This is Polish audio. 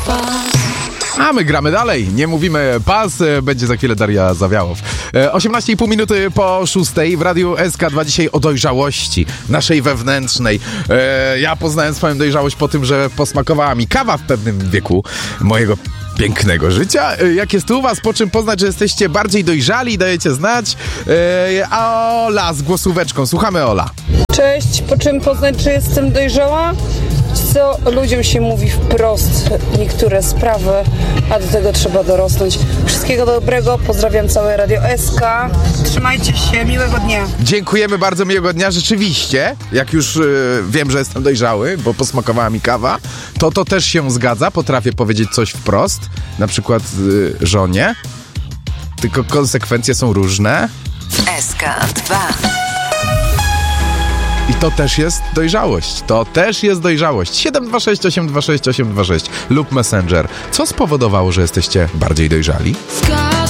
A my gramy dalej, nie mówimy pas, będzie za chwilę Daria Zawiałow. 18,5 minuty po 6 w Radiu SK2 dzisiaj o dojrzałości naszej wewnętrznej. Ja poznałem swoją dojrzałość po tym, że posmakowała mi kawa w pewnym wieku mojego pięknego życia. Jak jest u was, po czym poznać, że jesteście bardziej dojrzali, dajecie znać. A Ola z głosóweczką, słuchamy Ola. Cześć, po czym poznać, że jestem dojrzała? Co ludziom się mówi wprost niektóre sprawy, a do tego trzeba dorosnąć. Wszystkiego dobrego, pozdrawiam całe Radio SK. Trzymajcie się, miłego dnia. Dziękujemy bardzo, miłego dnia. Rzeczywiście, jak już wiem, że jestem dojrzały, bo posmakowała mi kawa, to też się zgadza. Potrafię powiedzieć coś wprost, na przykład żonie, tylko konsekwencje są różne. SK2. I to też jest dojrzałość. To też jest dojrzałość. 726 826 826 lub Messenger. Co spowodowało, że jesteście bardziej dojrzali?